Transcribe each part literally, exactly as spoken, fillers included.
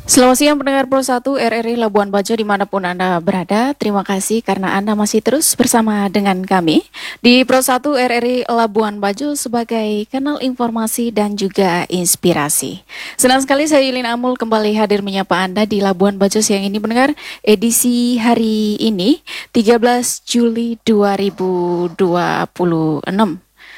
Selamat siang pendengar Pro satu R R I Labuan Bajo dimanapun Anda berada. Terima kasih karena Anda masih terus bersama dengan kami di Pro satu R R I Labuan Bajo sebagai kanal informasi dan juga inspirasi. Senang sekali saya Yulin Amul kembali hadir menyapa Anda di Labuan Bajo siang ini pendengar edisi hari ini tiga belas Juli dua ribu dua puluh enam.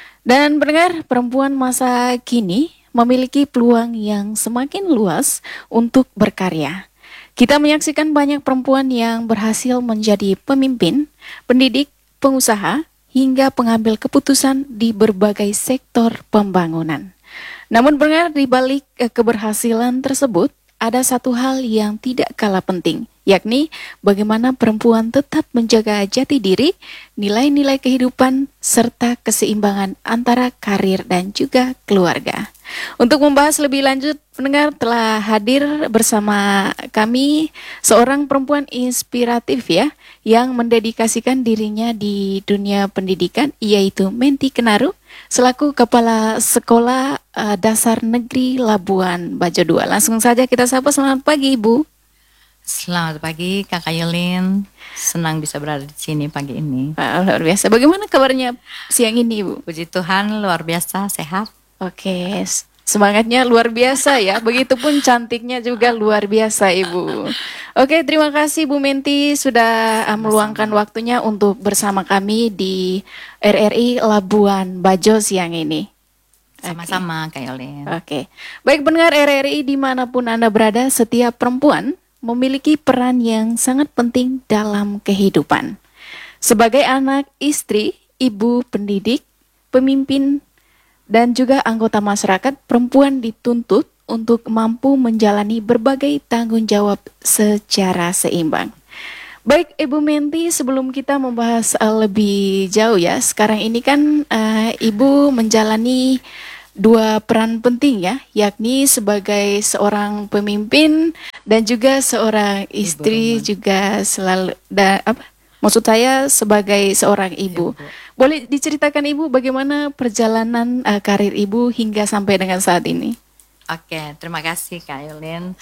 Dan pendengar, perempuan masa kini memiliki peluang yang semakin luas untuk berkarya. Kita menyaksikan banyak perempuan yang berhasil menjadi pemimpin, pendidik, pengusaha, hingga pengambil keputusan di berbagai sektor pembangunan. Namun pendengar, di balik eh, keberhasilan tersebut, ada satu hal yang tidak kalah penting, yakni bagaimana perempuan tetap menjaga jati diri, nilai-nilai kehidupan, serta keseimbangan antara karir dan juga keluarga. Untuk membahas lebih lanjut, pendengar telah hadir bersama kami seorang perempuan inspiratif ya, yang mendedikasikan dirinya di dunia pendidikan, yaitu Menti Kenaru, selaku Kepala Sekolah uh, Dasar Negeri Labuan Bajo dua. Langsung saja kita sapa, selamat pagi Ibu. Selamat pagi Kakak Yulin, senang bisa berada di sini pagi ini. Wah, luar biasa. Bagaimana kabarnya siang ini Ibu? Puji Tuhan luar biasa, sehat. Oke, semangatnya luar biasa ya. Begitupun cantiknya juga luar biasa Ibu. Oke, terima kasih Bu Menti sudah uh, meluangkan waktunya untuk bersama kami di R R I Labuan Bajo siang ini. Sama-sama Kak Yulin. Oke, baik pendengar R R I dimanapun Anda berada, setiap perempuan memiliki peran yang sangat penting dalam kehidupan. Sebagai anak, istri, ibu, pendidik, pemimpin, dan juga anggota masyarakat, perempuan dituntut untuk mampu menjalani berbagai tanggung jawab secara seimbang. Baik Ibu Menti, sebelum kita membahas uh, lebih jauh ya, sekarang ini kan uh, Ibu menjalani dua peran penting ya, yakni sebagai seorang pemimpin dan juga seorang istri, juga selalu dan apa? Maksud saya sebagai seorang ibu. ibu. Boleh diceritakan Ibu bagaimana perjalanan uh, karir Ibu hingga sampai dengan saat ini? Oke, terima kasih Kak Yulin.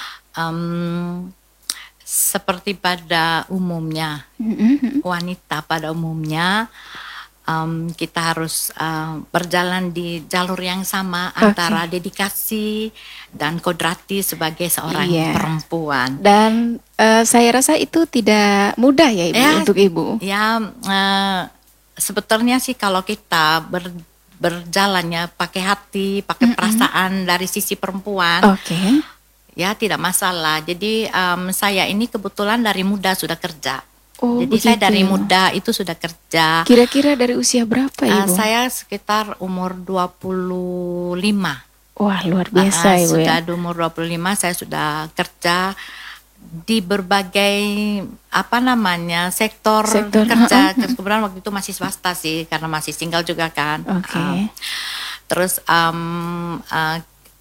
Um, seperti pada umumnya, mm-hmm. wanita pada umumnya, um, kita harus uh, berjalan di jalur yang sama okay. antara dedikasi dan kodrati sebagai seorang yeah. perempuan. Dan uh, saya rasa itu tidak mudah ya Ibu, ya, untuk Ibu. Ya, uh, sebetulnya sih kalau kita ber, berjalannya pakai hati, pakai mm-hmm. perasaan dari sisi perempuan, okay. ya tidak masalah. Jadi um, saya ini kebetulan dari muda sudah kerja. Oh, Jadi begitu. Saya dari muda itu sudah kerja. Kira-kira dari usia berapa Ibu? Uh, saya sekitar umur dua puluh lima. Wah, luar biasa uh, Ibu. Sudah ya? di umur dua puluh lima saya sudah kerja di berbagai apa namanya sektor, sektor. kerja. Kebetulan waktu itu masih swasta sih karena masih single juga kan. Oke. Okay. Uh, terus um, uh,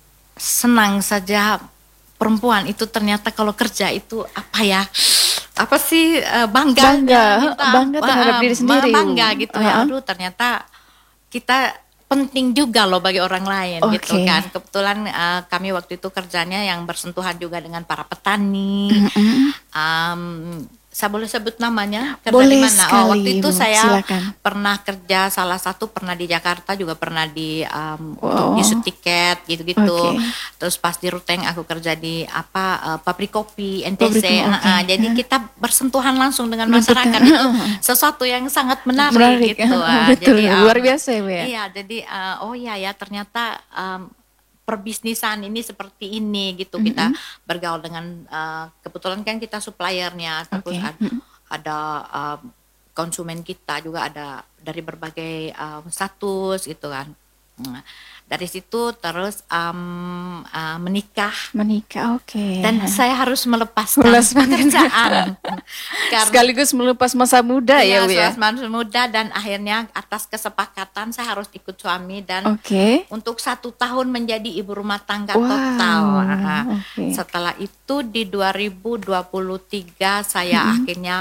senang saja perempuan itu ternyata kalau kerja itu apa ya? Apa sih uh, bangga? Bangga, kita, bangga terhadap uh, diri sendiri. Bangga gitu uh-huh. ya. Aduh ternyata kita penting juga loh bagi orang lain okay. gitu kan. Kebetulan uh, kami waktu itu kerjanya yang bersentuhan juga dengan para petani. Mm-hmm. Um, saya boleh sebut namanya? Kerja boleh di mana? Sekali, oh, waktu itu Ibu. saya Silakan. pernah kerja salah satu pernah di Jakarta juga pernah di um, wow. untuk isu tiket gitu-gitu. Okay. Terus pas di Ruteng aku kerja di apa uh, pabrik kopi N T C. Pabrik, okay. uh, uh, jadi yeah. kita bersentuhan langsung dengan masyarakat itu sesuatu yang sangat menarik, menarik. gitu. Uh, Betul, jadi um, luar biasa ya, Bu ya. Iya, jadi uh, oh iya ya ternyata um, perbisnisan ini seperti ini gitu. Mm-hmm. Kita bergaul dengan uh, kebetulan kan kita suppliernya terus okay. ada, mm-hmm. ada uh, konsumen kita juga ada dari berbagai uh, status gitu kan. Nah, dari situ terus um, uh, menikah. Menikah, oke. Okay. Dan saya harus melepaskan pekerjaan. Sekaligus melepas masa muda ya, ya, Bu ya. Masa muda dan akhirnya atas kesepakatan saya harus ikut suami dan okay. untuk satu tahun menjadi ibu rumah tangga wow. total. Nah, okay. Setelah itu di dua ribu dua puluh tiga saya hmm. akhirnya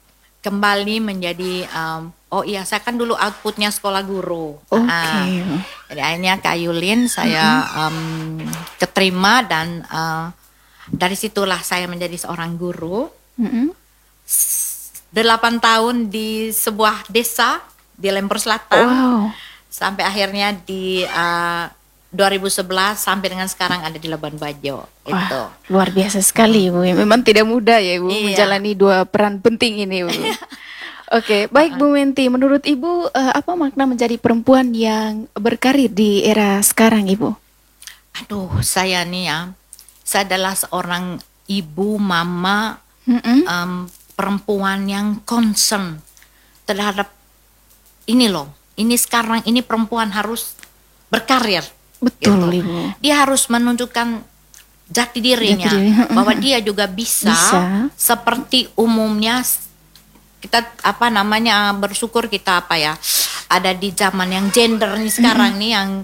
kembali menjadi um, oh iya saya kan dulu outputnya sekolah guru. Oke. Okay. Uh, jadi akhirnya Kak Yulin saya mm-hmm. um, keterima dan uh, dari situlah saya menjadi seorang guru. Mm-mm. Delapan tahun di sebuah desa di Lembur Selatan, Wow. sampai akhirnya di uh, dua ribu sebelas sampai dengan sekarang ada di Labuan Bajo. Wah, Itu. luar biasa sekali Ibu. Memang tidak mudah ya Ibu Iya. menjalani dua peran penting ini Ibu. Oke, baik Bu Menti, menurut Ibu eh, apa makna menjadi perempuan yang berkarir di era sekarang Ibu? Aduh, saya nih ya, saya adalah seorang ibu, mama, Mm-mm. um, perempuan yang concern terhadap ini loh. Ini sekarang ini perempuan harus berkarir. Betul gitu. Ibu. Dia harus menunjukkan jati dirinya, Jati diri. bahwa dia juga bisa, Bisa. seperti umumnya kita apa namanya bersyukur kita apa ya ada di zaman yang gender nih sekarang nih yang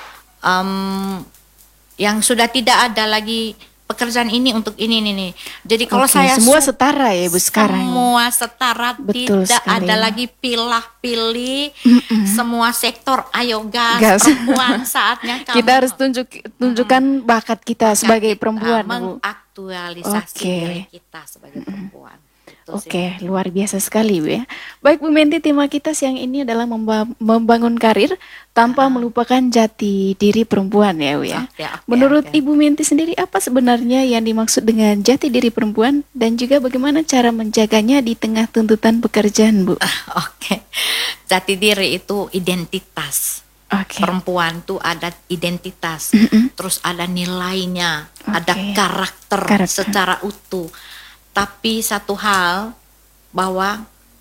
um, yang sudah tidak ada lagi pekerjaan ini untuk ini nih nih. Jadi kalau Oke, saya semua su- setara ya Ibu sekarang. semua setara, Betul tidak sekali. ada lagi pilah-pilih. Semua sektor ayo gas, Gas. perempuan saatnya kamu Kita harus tunjuk tunjukkan bakat kita sebagai kita perempuan Ibu. mengaktualisasi Oke. diri kita sebagai perempuan. Itu sih. Oke, luar biasa sekali Bu ya. Baik Bu Menti, tema kita siang ini adalah memba- membangun karir tanpa melupakan jati diri perempuan ya Bu ya. Oke, oke, Menurut oke. Ibu Menti sendiri apa sebenarnya yang dimaksud dengan jati diri perempuan dan juga bagaimana cara menjaganya di tengah tuntutan pekerjaan Bu? Oke, jati diri itu identitas. Oke. Perempuan tuh ada identitas, terus ada nilainya, ada Oke. karakter, Karakter. secara utuh. Tapi satu hal bahwa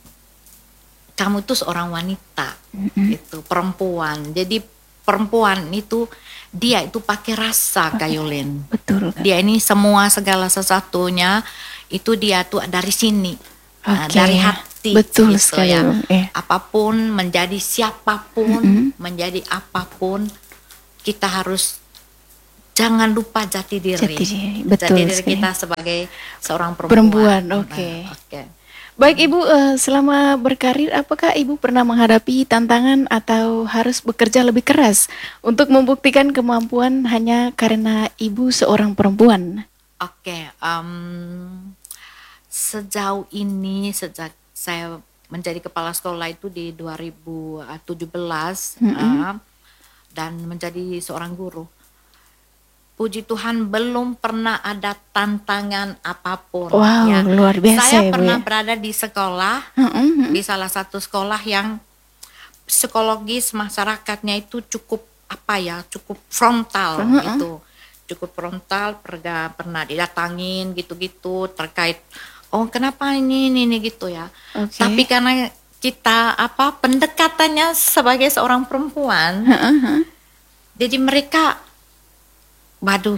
kamu tuh seorang wanita, itu perempuan. Jadi perempuan itu dia itu pakai rasa, Kayulin. Betul. Kak. Dia ini semua segala sesuatunya itu dia tuh dari sini. Nah, Oke. dari hati. Betul gitu sekali, ya. Bu. Iya. Apapun menjadi siapapun, menjadi apapun, kita harus jangan lupa jati diri. Jati diri, betul Jati diri sekali. kita sebagai seorang perempuan. Perempuan, oke. Nah, oke. Baik Ibu, eh, selama berkarir apakah Ibu pernah menghadapi tantangan atau harus bekerja lebih keras untuk membuktikan kemampuan hanya karena Ibu seorang perempuan? Oke, em, sejauh ini sejak saya menjadi kepala sekolah itu di dua ribu tujuh belas eh, dan menjadi seorang guru. Puji Tuhan belum pernah ada tantangan apapun. Wow, ya. luar biasa Saya ya, Bu, pernah ya. berada di sekolah, Mm-mm. di salah satu sekolah yang psikologis masyarakatnya itu cukup apa ya, cukup frontal gitu, cukup frontal. Pernah pernah didatangin gitu-gitu terkait, oh kenapa ini ini, ini gitu ya. Oke. Tapi karena kita apa pendekatannya sebagai seorang perempuan, jadi mereka waduh,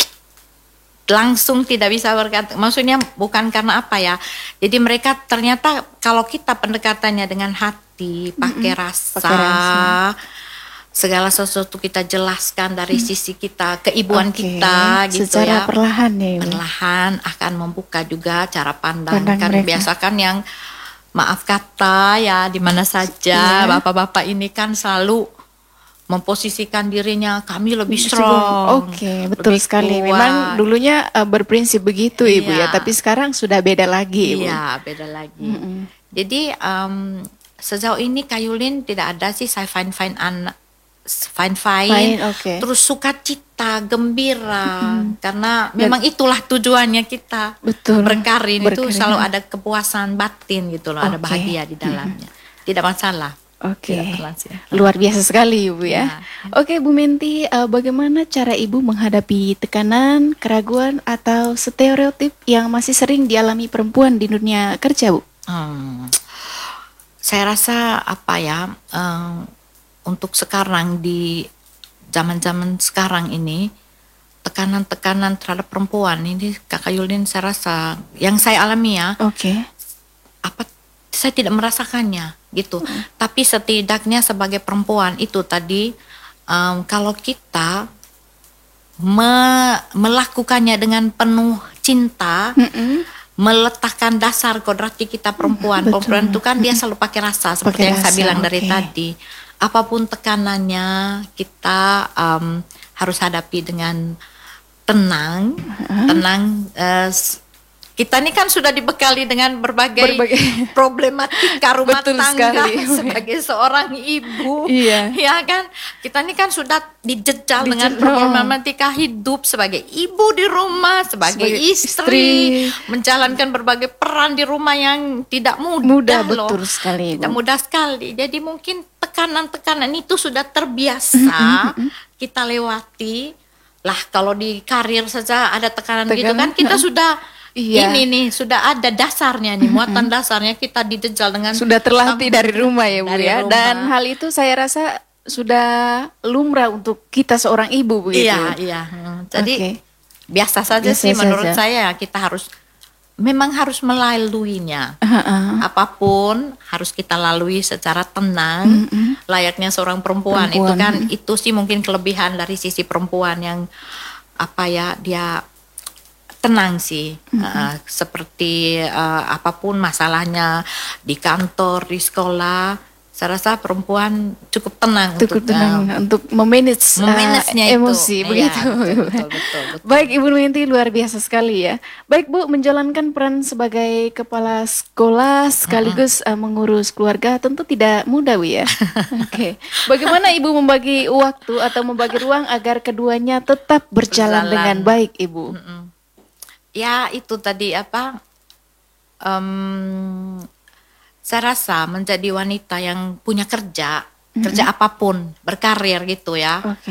langsung tidak bisa berkata, maksudnya bukan karena apa ya. Jadi mereka ternyata kalau kita pendekatannya dengan hati, pakai rasa, pakai rasa. segala sesuatu kita jelaskan dari sisi kita, keibuan Oke, kita gitu secara ya. perlahan ya Ibu. Perlahan akan membuka juga cara pandang. Pandang Kan mereka. biasa kan yang maaf kata ya di mana saja Iya. bapak-bapak ini kan selalu memposisikan dirinya kami lebih Cukup- strong. Oke, betul lebih sekali. kuat. Memang dulunya eh, berprinsip begitu Ibu ya, Iya. tapi sekarang sudah beda lagi Ibu. Iya, beda lagi. Jadi em, sejauh ini Kayulin tidak ada sih saya fine fine anak fine fine. Fine, oke. Terus sukacita, gembira, karena memang itulah tujuannya kita. Betul. Berkarir itu Berkarir. selalu ada kepuasan batin gitu loh, ada Oke. bahagia di dalamnya. Tidak masalah. Oke, Tidak masalah. luar biasa sekali Ibu ya. Ya. Oke Bu Menti, eh, bagaimana cara Ibu menghadapi tekanan, keraguan, atau stereotip yang masih sering dialami perempuan di dunia kerja Bu? Hmm, saya rasa apa ya, em, untuk sekarang di zaman-zaman sekarang ini tekanan-tekanan terhadap perempuan ini Kakak Yulin saya rasa yang saya alami ya, Oke. apa saya tidak merasakannya gitu. Tapi setidaknya sebagai perempuan itu tadi em, kalau kita me- melakukannya dengan penuh cinta, Mm-mm. meletakkan dasar kodrati kita perempuan. Betul. Perempuan itu kan dia selalu pakai rasa seperti Pakai yang saya rasa, bilang dari oke. tadi. Apapun tekanannya kita em, harus hadapi dengan tenang, Uh-huh. tenang. eh, s- kita ini kan sudah dibekali dengan berbagai, Berbagai- problematika rumah Betul tangga sekali. sebagai seorang ibu, Iya. ya kan? Kita ini kan sudah dijejal dengan Dijejal. problematika hidup sebagai ibu di rumah, sebagai, Sebagai istri, istri. menjalankan berbagai peran di rumah yang tidak mudah, Mudah, loh. betul sekali, Tidak Bu. mudah sekali. Jadi mungkin tekanan-tekanan itu sudah terbiasa kita lewati. Lah kalau di karir saja ada tekanan, gitu Tekanan, kan kita heeh. sudah Iya. ini nih sudah ada dasarnya nih, muatan dasarnya kita dijejal dengan Sudah terlatih dari rumah ya Bu Dari ya. rumah. Dan hal itu saya rasa sudah lumrah untuk kita seorang ibu begitu. Iya, iya. Hmm, Jadi Oke. biasa saja Biasa sih menurut saja. saya, kita harus memang harus melaluinya. Heeh. Apapun harus kita lalui secara tenang, layaknya seorang perempuan. Itu Perempuan, kan itu sih mungkin kelebihan dari sisi perempuan yang apa ya, dia tenang sih. Uh, seperti uh, apapun masalahnya di kantor, di sekolah, saya rasa perempuan cukup tenang Cukup untuk tenang uh, untuk memanage, uh, memanage-nya itu. emosi Iya, begitu. betul, betul, betul, betul. Baik Ibu Nuyanti, luar biasa sekali ya. Baik Bu, menjalankan peran sebagai kepala sekolah sekaligus uh, mengurus keluarga tentu tidak mudah Bu ya. Oke. Bagaimana Ibu membagi waktu atau membagi ruang agar keduanya tetap berjalan, Berjalan. dengan baik Ibu? Mm-mm. Ya itu tadi apa, em, saya rasa menjadi wanita yang punya kerja, kerja apapun, berkarir gitu ya. Oke.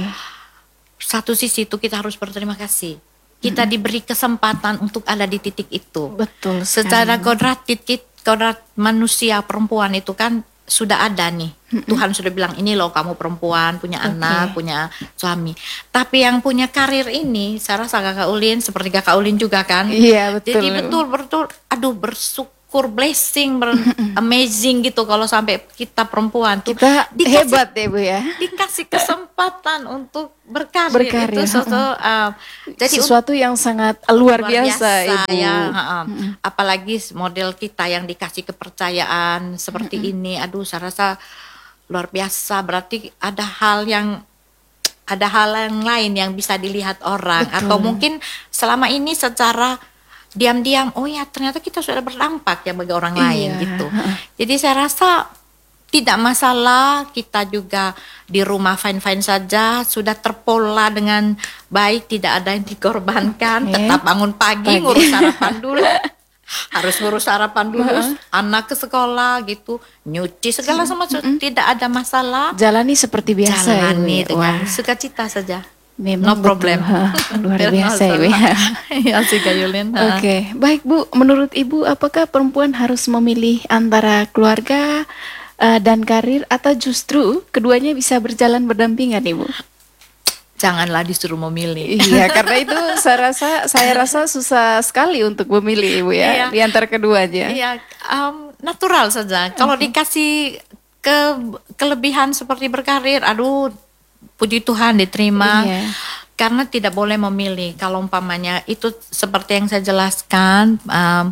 Satu sisi itu kita harus berterima kasih. Kita diberi kesempatan untuk ada di titik itu. Betul sekali. Secara kodrat, kit- kodrat manusia perempuan itu kan sudah ada nih. Tuhan sudah bilang ini loh kamu perempuan, punya Oke. anak, punya suami. Tapi yang punya karir ini, saya rasa Kakak Ulin seperti Kakak Ulin juga kan. Iya, betul. Jadi betul-betul, aduh bersyukur, blessing, ber- amazing gitu kalau sampai kita perempuan tuh Kita dikasih- hebat ya Bu ya. dikasih kesempatan untuk berkarir, Berkarir, itu suatu uh, jadi Sesuatu yang sangat luar, biasa, Ibu. ya, uh-uh. Apalagi model kita yang dikasih kepercayaan seperti ini, aduh saya rasa luar biasa. Berarti ada hal yang ada hal yang lain yang bisa dilihat orang. Betul. Atau mungkin selama ini secara diam-diam, oh ya ternyata kita sudah berdampak ya bagi orang lain Iya. gitu. Jadi saya rasa tidak masalah, kita juga di rumah fine-fine saja, sudah terpola dengan baik, tidak ada yang dikorbankan, Oke. tetap bangun pagi, Pagi. ngurus sarapan dulu. Harus ngurus sarapan dulu, anak ke sekolah gitu, nyuci segala sama, tidak ada masalah. Jalani seperti biasa ya, Jalani Ibu. dengan Wah, sukacita saja. memang No betul. problem. Hah, luar Tidak biasa Ibu masalah. ya. Iya sih Kak Yulin. ha. Oke, baik Bu. Menurut Ibu, apakah perempuan harus memilih antara keluarga uh, dan karir atau justru keduanya bisa berjalan berdampingan, Ibu? Janganlah disuruh memilih. Iya, karena itu saya rasa saya rasa susah sekali untuk memilih, Ibu ya, Iya. di antara keduanya. Iya, em, natural saja. Kalau dikasih ke kelebihan seperti berkarir, aduh, puji Tuhan diterima. Iya. Karena tidak boleh memilih. Kalau umpamanya itu seperti yang saya jelaskan, em,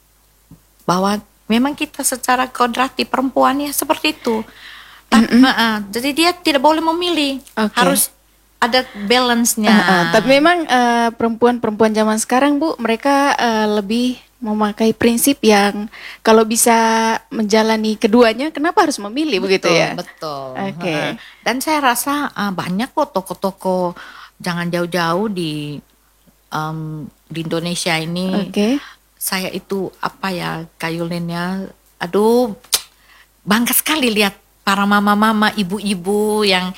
bahwa memang kita secara kodrati perempuan ya seperti itu. Ta- uh-uh. Jadi dia tidak boleh memilih. Oke. Harus ada balance-nya. Uh, uh, tapi memang uh, perempuan-perempuan zaman sekarang Bu, mereka uh, lebih memakai prinsip yang kalau bisa menjalani keduanya, kenapa harus memilih begitu Betul, ya? Betul. Oke. Heeh. Dan saya rasa ah, banyak kok toko-toko, jangan jauh-jauh di em, di Indonesia ini. Oke. Saya itu apa ya kayulinnya, aduh bangga sekali lihat para mama-mama, ibu-ibu yang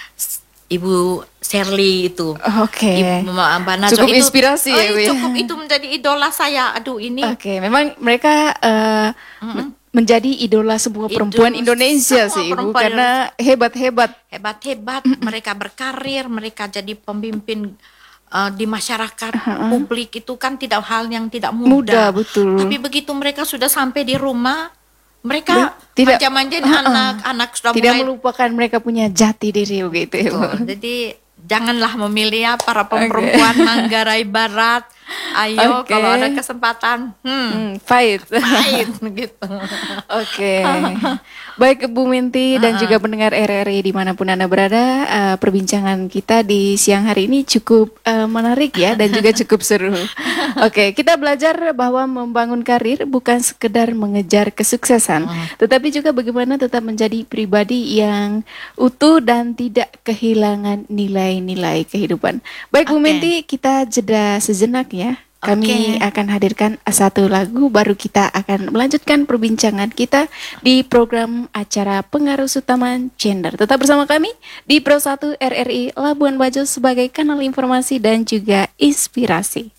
Ibu Shirley itu. Oke. Ibu Mbak Najwa Cukup itu, inspirasi oh, ya, Bu ya. cukup itu menjadi idola saya. Aduh ini Oke, memang mereka uh, men- menjadi idola semua perempuan Idola Indonesia semua sih Ibu, perempuan karena hebat-hebat. hebat-hebat, mereka berkarir, mereka jadi pemimpin uh, di masyarakat publik itu kan tidak hal yang tidak Mudah, mudah. betul. Tapi begitu mereka sudah sampai di rumah, mereka Tidak- manja-manjain Uh-uh. anak-anak sudah Tidak mulai. melupakan mereka punya jati diri begitu. Ibu. Betul. Jadi janganlah memilih ya para perempuan Manggarai Barat Ayo Oke. kalau ada kesempatan, hmm, Hmm, fight. fight gitu. Oke, baik Bu Minti dan juga pendengar R R I dimanapun Anda berada, eh, perbincangan kita di siang hari ini cukup eh, menarik ya dan juga cukup seru. Oke, kita belajar bahwa membangun karir bukan sekedar mengejar kesuksesan, tetapi juga bagaimana tetap menjadi pribadi yang utuh dan tidak kehilangan nilai-nilai kehidupan. Baik Bu Oke. Minti, kita jeda sejenak ya. Kami Oke. akan hadirkan satu lagu, baru kita akan melanjutkan perbincangan kita di program acara Pengaruh Utama Gender. Tetap bersama kami di Pro satu R R I Labuan Bajo sebagai kanal informasi dan juga inspirasi.